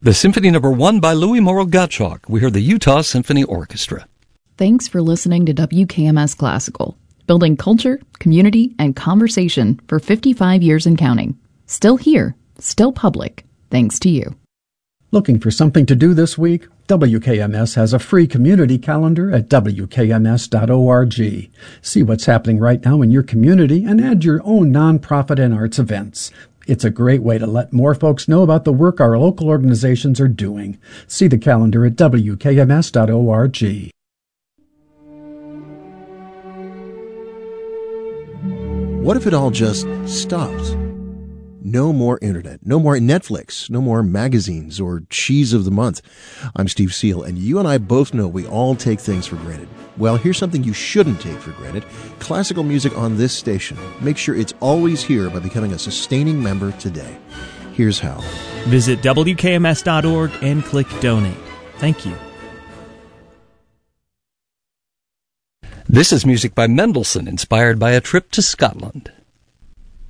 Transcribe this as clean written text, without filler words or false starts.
The Symphony No. 1 by Louis Morrow Gottschalk. We heard the Utah Symphony Orchestra. Thanks for listening to WKMS Classical, building culture, community, and conversation for 55 years and counting. Still here, still public, thanks to you. Looking for something to do this week? WKMS has a free community calendar at WKMS.org. See what's happening right now in your community and add your own nonprofit and arts events. It's a great way to let more folks know about the work our local organizations are doing. See the calendar at WKMS.org. What if it all just stopped? No more internet, no more Netflix, no more magazines or cheese of the month. I'm Steve Seal, and you and I both know we all take things for granted. Well, here's something you shouldn't take for granted. Classical music on this station. Make sure it's always here by becoming a sustaining member today. Here's how. Visit WKMS.org and click Donate. Thank you. This is music by Mendelssohn, inspired by a trip to Scotland.